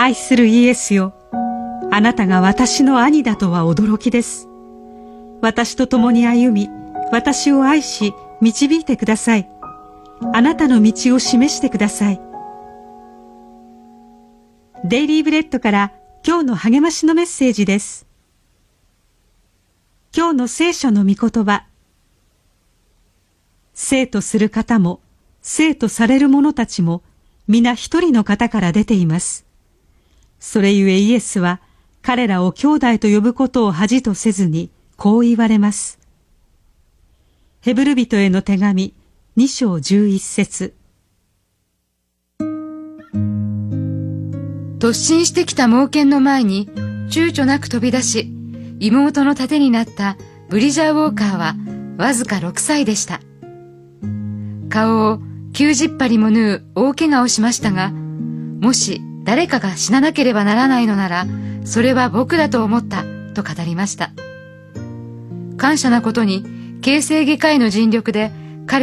愛するイエスよ、あなたが私の兄だとは驚きです。私と共に歩み、私を愛し、導いてください。あなたの道を示してください。デイリーブレッドから今日の励ましのメッセージです。今日の聖書の御言葉。生とする方も、生とされる者たちも、皆一人の方から出ています。それゆえイエスは、彼らを兄弟と呼ぶことを恥とせずに、こう言われます。ヘブル人への手紙、2章11節。 突進してきた猛犬の前に躊躇なく飛び出し、妹の盾になったブリジャー・ウォーカーはわずか6歳でした。顔を90針も縫う大怪我をしましたが、もし誰かが死ななければならないのなら、それは僕だと思ったと語りました。感謝なことに形成外科医の尽力で